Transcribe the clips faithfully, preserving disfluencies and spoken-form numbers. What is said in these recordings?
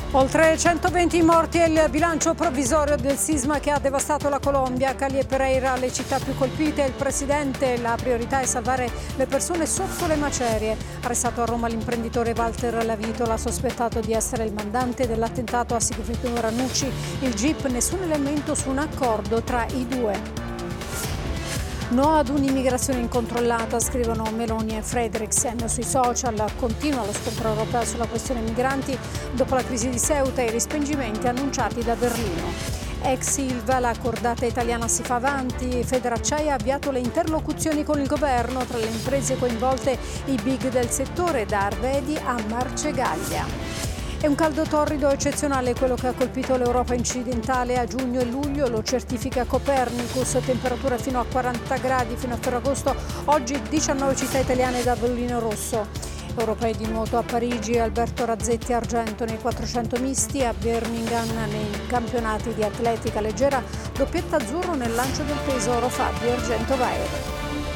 Oltre centoventi morti è il bilancio provvisorio del sisma che ha devastato la Colombia. Cali e Pereira, le città più colpite. Il presidente, la priorità è salvare le persone sotto le macerie. Arrestato a Roma l'imprenditore Walter Lavitola, sospettato di essere il mandante dell'attentato a Sigfrido Ranucci. Il G I P, nessun elemento su un accordo tra i due. No ad un'immigrazione incontrollata, scrivono Meloni e Frederiksen sui social. Continua lo scontro europeo sulla questione migranti dopo la crisi di Ceuta e i respingimenti annunciati da Berlino. Ex Ilva, la cordata italiana si fa avanti. Federacciaia ha avviato le interlocuzioni con il governo, tra le imprese coinvolte i big del settore, da Arvedi a Marcegaglia. È un caldo torrido eccezionale quello che ha colpito l'Europa occidentale a giugno e luglio, lo certifica Copernicus, temperature fino a quaranta gradi fino a Ferragosto, oggi diciannove città italiane da bollino rosso. Europei di nuoto a Parigi, Alberto Razzetti argento nei quattrocento misti, a Birmingham nei campionati di atletica leggera, doppietta azzurro nel lancio del peso, oro Fabio, argento Vairo.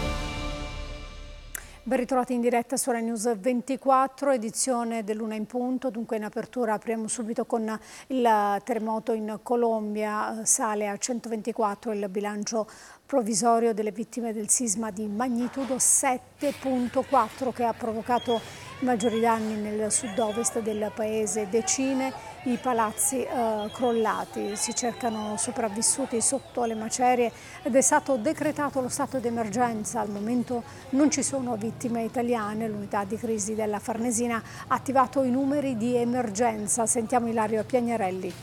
Ben ritrovati in diretta su Rai News ventiquattro, edizione dell'una in punto. Dunque in apertura apriamo subito con il terremoto in Colombia, sale a centoventiquattro il bilancio provvisorio delle vittime del sisma di magnitudo sette virgola quattro che ha provocato i maggiori danni nel sud-ovest del paese, decine i palazzi eh, crollati, si cercano sopravvissuti sotto le macerie ed è stato decretato lo stato d'emergenza. Al momento non ci sono vittime italiane, l'unità di crisi della Farnesina ha attivato i numeri di emergenza. Sentiamo Ilario Piagnarelli.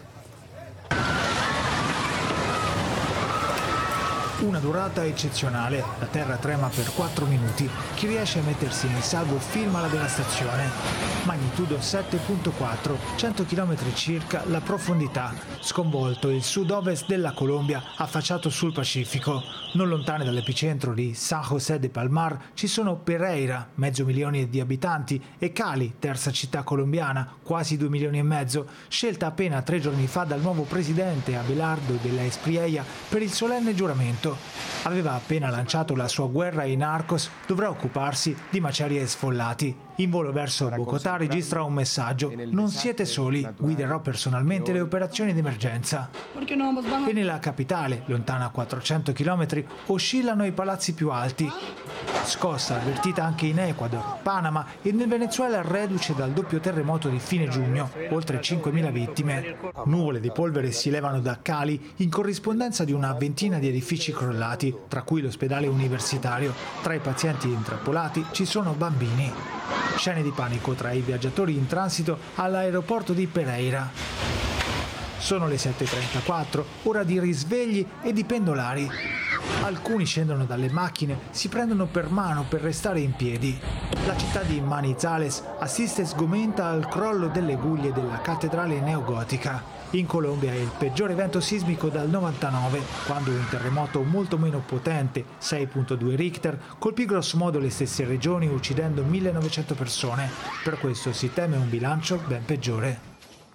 Una durata eccezionale, la terra trema per quattro minuti, chi riesce a mettersi in salvo filma la devastazione. Magnitudo sette virgola quattro, cento chilometri circa la profondità, sconvolto il sud-ovest della Colombia affacciato sul Pacifico. Non lontane dall'epicentro di San José de Palmar ci sono Pereira, mezzo milione di abitanti, e Cali, terza città colombiana, quasi due milioni e mezzo, scelta appena tre giorni fa dal nuovo presidente Abelardo de la Espriella per il solenne giuramento. Aveva appena lanciato la sua guerra ai narcos, dovrà occuparsi di macerie e sfollati. In volo verso Bogotà registra un messaggio: non siete soli, guiderò personalmente le operazioni d'emergenza. E nella capitale, lontana quattrocento chilometri, oscillano i palazzi più alti. Scossa avvertita anche in Ecuador, Panama e nel Venezuela reduce dal doppio terremoto di fine giugno, oltre cinquemila vittime. Nuvole di polvere si levano da Cali in corrispondenza di una ventina di edifici crollati, tra cui l'ospedale universitario. Tra i pazienti intrappolati ci sono bambini. Scene di panico tra i viaggiatori in transito all'aeroporto di Pereira. Sono le sette e trentaquattro, ora di risvegli e di pendolari. Alcuni scendono dalle macchine, si prendono per mano per restare in piedi. La città di Manizales assiste sgomenta al crollo delle guglie della cattedrale neogotica. In Colombia è il peggior evento sismico dal novantanove, quando un terremoto molto meno potente, sei virgola due Richter, colpì grossomodo le stesse regioni uccidendo millenovecento persone. Per questo si teme un bilancio ben peggiore.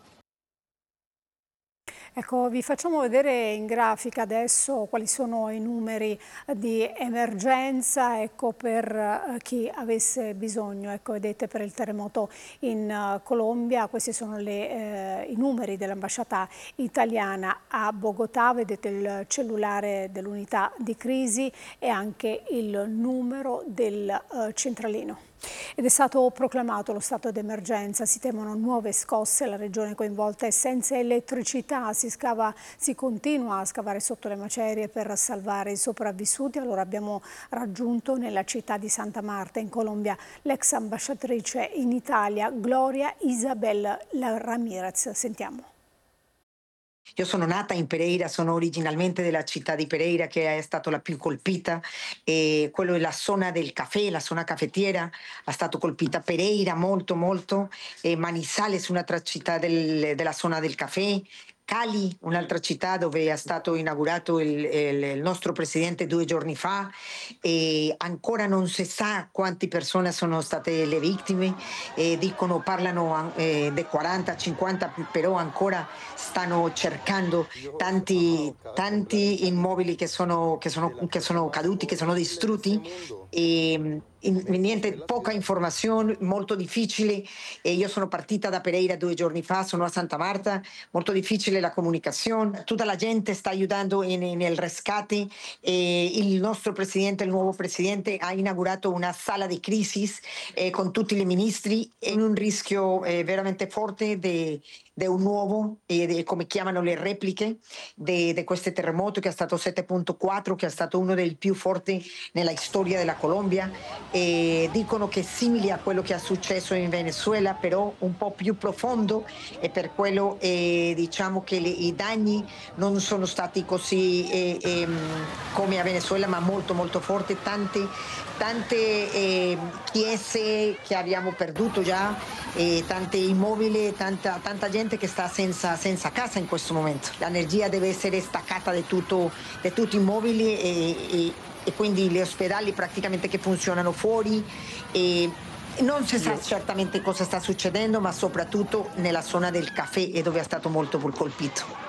Ecco, vi facciamo vedere in grafica adesso quali sono i numeri di emergenza, ecco, per chi avesse bisogno. Ecco, vedete, per il terremoto in Colombia, questi sono le, eh, i numeri dell'ambasciata italiana a Bogotà, vedete il cellulare dell'unità di crisi e anche il numero del eh, centralino. Ed è stato proclamato lo stato d'emergenza, si temono nuove scosse, la regione coinvolta è senza elettricità, si scava, si continua a scavare sotto le macerie per salvare i sopravvissuti. Allora abbiamo raggiunto nella città di Santa Marta in Colombia l'ex ambasciatrice in Italia Gloria Isabel Ramirez. Sentiamo. Io sono nata in Pereira, sono originalmente della città di Pereira, che è stata la più colpita, e quello è la zona del caffè, la zona caffettiera, è stata colpita Pereira molto molto, e Manizales, un'altra città del, della zona del caffè, Cali, un'altra città dove è stato inaugurato il, il, il nostro presidente due giorni fa, e ancora non si sa quante persone sono state le vittime, e dicono, parlano eh, di quaranta cinquanta, però ancora stanno cercando tanti, tanti immobili che sono, che, sono, che sono caduti, che sono distrutti, e, in, niente, poca informazione, molto difficile. E io sono partita da Pereira due giorni fa, sono a Santa Marta, molto difficile la comunicazione. Tutta la gente sta aiutando in, nel rescate e il nostro presidente, il nuovo presidente, ha inaugurato una sala di crisi eh, con tutti i ministri in un rischio eh, veramente forte di un nuovo, eh, come chiamano le repliche di questo terremoto che è stato sette virgola quattro, che è stato uno dei più forti nella storia della Colombia. E dicono che è simile a quello che è successo in Venezuela, però un po' più profondo, e per quello eh, diciamo che le, i danni non sono stati così eh, eh, come a Venezuela, ma molto molto forti. Tante, tante eh, chiese che abbiamo perduto già, e tanti immobili, tanta, tanta gente che sta senza, senza casa in questo momento. L'energia deve essere staccata di tutto, di tutti i immobili e, e, e quindi gli ospedali praticamente che funzionano fuori. E non si sa certamente cosa sta succedendo, ma soprattutto nella zona del caffè, dove è stato molto colpito.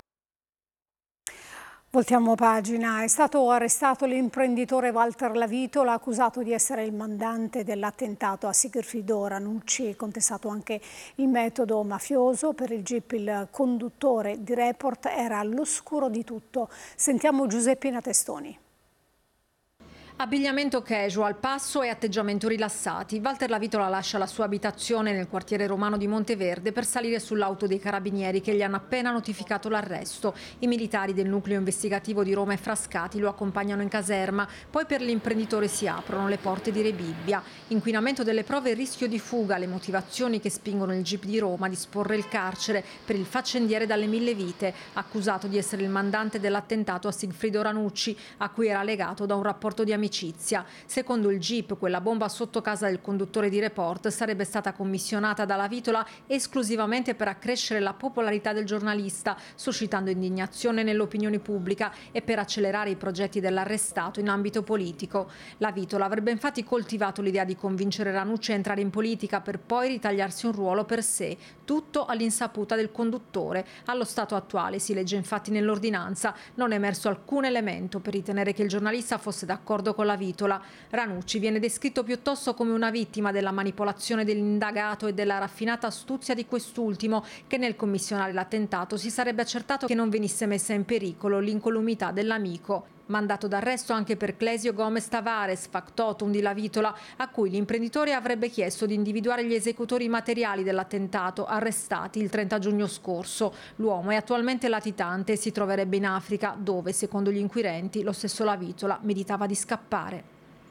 Voltiamo pagina. È stato arrestato l'imprenditore Walter Lavitola, accusato di essere il mandante dell'attentato a Sigfrido Ranucci, contestato anche il metodo mafioso. Per il G I P il conduttore di Report era all'oscuro di tutto. Sentiamo Giuseppina Testoni. Abbigliamento casual, passo e atteggiamento rilassati. Walter Lavitola lascia la sua abitazione nel quartiere romano di Monteverde per salire sull'auto dei carabinieri che gli hanno appena notificato l'arresto. I militari del nucleo investigativo di Roma e Frascati lo accompagnano in caserma, poi per l'imprenditore si aprono le porte di Rebibbia. Inquinamento delle prove e rischio di fuga, le motivazioni che spingono il G I P di Roma a disporre il carcere per il faccendiere dalle mille vite, accusato di essere il mandante dell'attentato a Sigfrido Ranucci, a cui era legato da un rapporto di amicizia. Amicizia. Secondo il G I P, quella bomba sotto casa del conduttore di Report sarebbe stata commissionata da Lavitola esclusivamente per accrescere la popolarità del giornalista, suscitando indignazione nell'opinione pubblica e per accelerare i progetti dell'arrestato in ambito politico. Lavitola avrebbe infatti coltivato l'idea di convincere Ranucci a entrare in politica per poi ritagliarsi un ruolo per sé, tutto all'insaputa del conduttore. Allo stato attuale, si legge infatti nell'ordinanza, non è emerso alcun elemento per ritenere che il giornalista fosse d'accordo con Lavitola. Ranucci viene descritto piuttosto come una vittima della manipolazione dell'indagato e della raffinata astuzia di quest'ultimo, che nel commissionare l'attentato si sarebbe accertato che non venisse messa in pericolo l'incolumità dell'amico. Mandato d'arresto anche per Clesio Gomez Tavares, factotum di Lavitola, a cui l'imprenditore avrebbe chiesto di individuare gli esecutori materiali dell'attentato, arrestati il trenta giugno scorso. L'uomo è attualmente latitante e si troverebbe in Africa, dove, secondo gli inquirenti, lo stesso Lavitola meditava di scappare.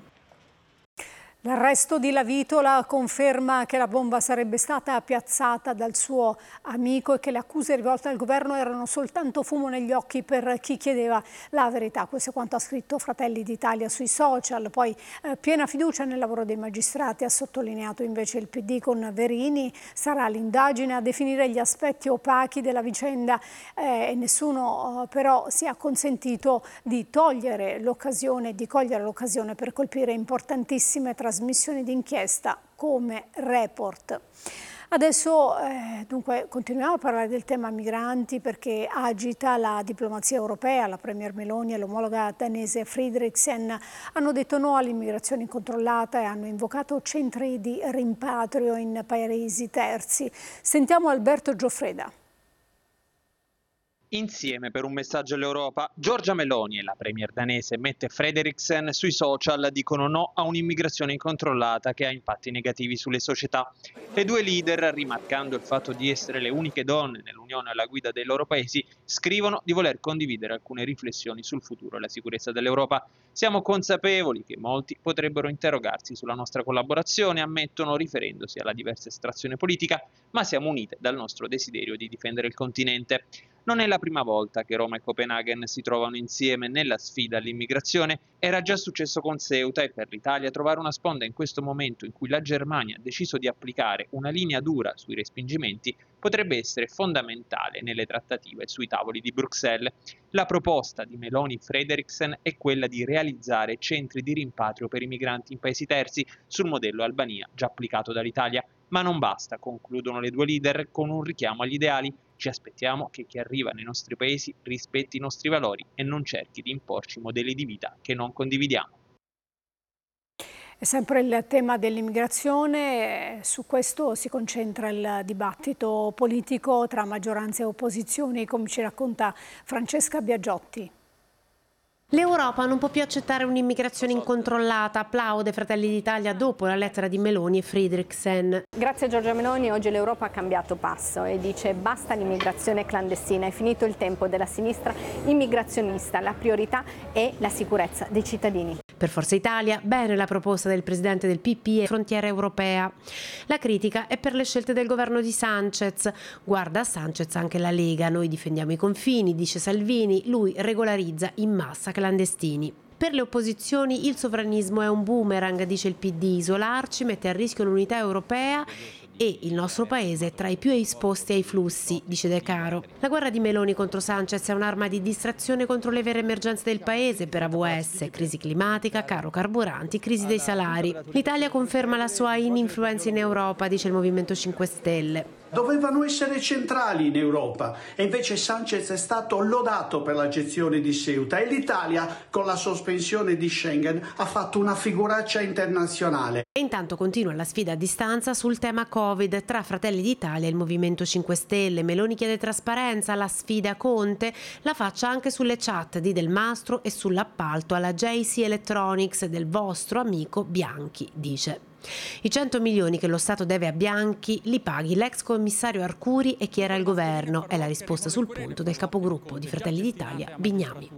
L'arresto di Lavitola conferma che la bomba sarebbe stata piazzata dal suo amico e che le accuse rivolte al governo erano soltanto fumo negli occhi per chi chiedeva la verità. Questo è quanto ha scritto Fratelli d'Italia sui social. Poi eh, piena fiducia nel lavoro dei magistrati, ha sottolineato invece il P D con Verini. Sarà l'indagine a definire gli aspetti opachi della vicenda eh, e nessuno eh, però si è consentito di togliere l'occasione, di cogliere l'occasione per colpire importantissime trasmissioni trasmissioni d'inchiesta come Report. Adesso eh, dunque continuiamo a parlare del tema migranti, perché agita la diplomazia europea. La Premier Meloni e l'omologa danese Frederiksen hanno detto no all'immigrazione incontrollata e hanno invocato centri di rimpatrio in paesi terzi. Sentiamo Alberto Gioffreda. Insieme per un messaggio all'Europa, Giorgia Meloni e la premier danese Mette Frederiksen sui social dicono no a un'immigrazione incontrollata che ha impatti negativi sulle società. Le due leader, rimarcando il fatto di essere le uniche donne nell'Unione alla guida dei loro paesi, scrivono di voler condividere alcune riflessioni sul futuro e la sicurezza dell'Europa. Siamo consapevoli che molti potrebbero interrogarsi sulla nostra collaborazione, ammettono, riferendosi alla diversa estrazione politica, ma siamo unite dal nostro desiderio di difendere il continente. Non è la prima volta che Roma e Copenaghen si trovano insieme nella sfida all'immigrazione. Era già successo con Ceuta, e per l'Italia trovare una sponda in questo momento in cui la Germania ha deciso di applicare una linea dura sui respingimenti potrebbe essere fondamentale nelle trattative sui tavoli di Bruxelles. La proposta di Meloni Frederiksen è quella di realizzare centri di rimpatrio per i migranti in paesi terzi sul modello Albania già applicato dall'Italia. Ma non basta, concludono le due leader con un richiamo agli ideali. Ci aspettiamo che chi arriva nei nostri paesi rispetti i nostri valori e non cerchi di imporci modelli di vita che non condividiamo. È sempre il tema dell'immigrazione, su questo si concentra il dibattito politico tra maggioranza e opposizioni, come ci racconta Francesca Biagiotti. L'Europa non può più accettare un'immigrazione incontrollata, applaude Fratelli d'Italia dopo la lettera di Meloni e Friedrichsen. Grazie a Giorgia Meloni oggi l'Europa ha cambiato passo e dice basta l'immigrazione clandestina, è finito il tempo della sinistra immigrazionista, la priorità è la sicurezza dei cittadini. Per Forza Italia, bene la proposta del presidente del P P e Frontiera Europea. La critica è per le scelte del governo di Sanchez. Guarda a Sanchez anche la Lega, noi difendiamo i confini, dice Salvini, lui regolarizza in massa clandestini. Per le opposizioni il sovranismo è un boomerang, dice il P D, isolarci mette a rischio l'unità europea e il nostro paese è tra i più esposti ai flussi, dice De Caro. La guerra di Meloni contro Sanchez è un'arma di distrazione contro le vere emergenze del paese per A V S, crisi climatica, caro carburanti, crisi dei salari. L'Italia conferma la sua ininfluenza in Europa, dice il Movimento cinque Stelle. Dovevano essere centrali in Europa e invece Sanchez è stato lodato per la gestione di Ceuta e l'Italia con la sospensione di Schengen ha fatto una figuraccia internazionale. E intanto continua la sfida a distanza sul tema Covid tra Fratelli d'Italia e il Movimento cinque Stelle. Meloni chiede trasparenza, la sfida Conte la faccia anche sulle chat di Del Mastro e sull'appalto alla J C Electronics del vostro amico Bianchi, dice. I cento milioni che lo Stato deve a Bianchi li paghi l'ex commissario Arcuri e chi era al governo, è la risposta sul punto del capogruppo di Fratelli d'Italia Bignami.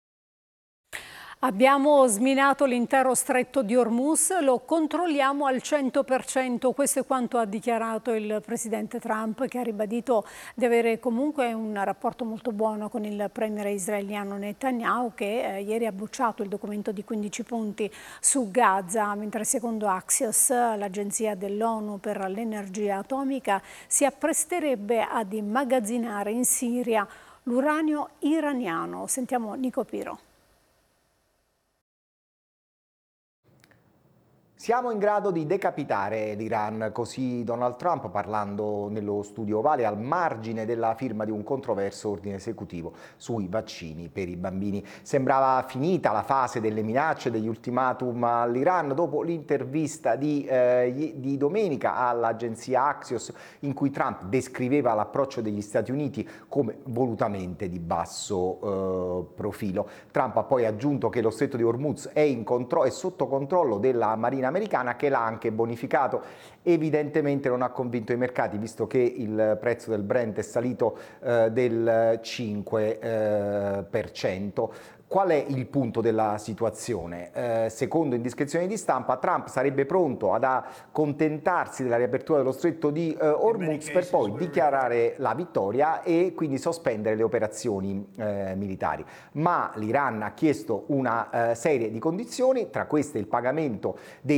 Abbiamo sminato l'intero stretto di Hormuz, lo controlliamo al cento per cento, questo è quanto ha dichiarato il presidente Trump, che ha ribadito di avere comunque un rapporto molto buono con il premier israeliano Netanyahu, che eh, ieri ha bocciato il documento di quindici punti su Gaza, mentre secondo Axios, l'agenzia dell'ONU per l'energia atomica, si appresterebbe ad immagazzinare in Siria l'uranio iraniano. Sentiamo Nico Piro. Siamo in grado di decapitare l'Iran, così Donald Trump parlando nello studio ovale al margine della firma di un controverso ordine esecutivo sui vaccini per i bambini. Sembrava finita la fase delle minacce, degli ultimatum all'Iran dopo l'intervista di, eh, di domenica all'agenzia Axios in cui Trump descriveva l'approccio degli Stati Uniti come volutamente di basso eh, profilo. Trump ha poi aggiunto che lo stretto di Hormuz è, in contro- è sotto controllo della Marina americana, che l'ha anche bonificato. Evidentemente non ha convinto i mercati, visto che il prezzo del Brent è salito eh, del cinque per cento. Qual è il punto della situazione? Eh, secondo indiscrezioni di stampa, Trump sarebbe pronto ad accontentarsi della riapertura dello stretto di eh, Hormuz per poi dichiarare la vittoria e quindi sospendere le operazioni eh, militari. Ma l'Iran ha chiesto una eh, serie di condizioni, tra queste il pagamento dei